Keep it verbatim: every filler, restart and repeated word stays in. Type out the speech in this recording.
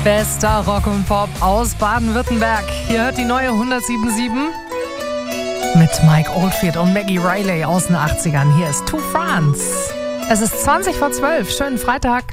Bester Rock und Pop aus Baden-Württemberg. Hier hört die neue hundertsieben Komma sieben mit Mike Oldfield und Maggie Riley aus den achtzigern. Hier ist To France. Es ist zwanzig vor zwölf. Schönen Freitag.